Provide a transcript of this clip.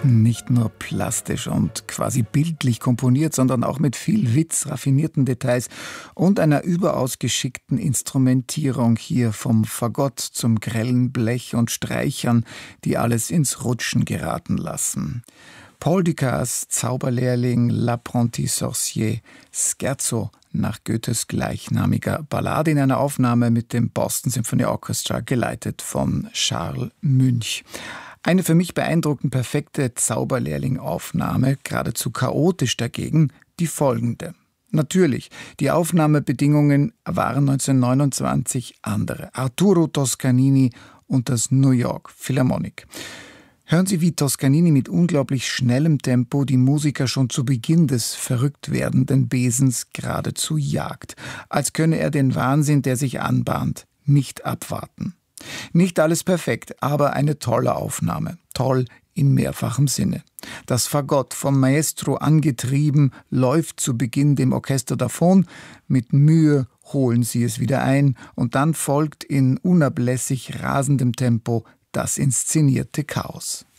Nicht nur plastisch und quasi bildlich komponiert, sondern auch mit viel Witz, raffinierten Details und einer überaus geschickten Instrumentierung hier vom Fagott zum grellen Blech und Streichern, die alles ins Rutschen geraten lassen. Paul Dukas Zauberlehrling L'Apprenti Sorcier, Scherzo nach Goethes gleichnamiger Ballade in einer Aufnahme mit dem Boston Symphony Orchestra, geleitet von Charles Münch. Eine für mich beeindruckend perfekte Zauberlehrling-Aufnahme, geradezu chaotisch dagegen, die folgende. Natürlich, die Aufnahmebedingungen waren 1929 andere. Arturo Toscanini und das New York Philharmonic. Hören Sie, wie Toscanini mit unglaublich schnellem Tempo die Musiker schon zu Beginn des verrückt werdenden Besens geradezu jagt. Als könne er den Wahnsinn, der sich anbahnt, nicht abwarten. Nicht alles perfekt, aber eine tolle Aufnahme. Toll in mehrfachem Sinne. Das Fagott, vom Maestro angetrieben, läuft zu Beginn dem Orchester davon. Mit Mühe holen sie es wieder ein und dann folgt in unablässig rasendem Tempo das inszenierte Chaos.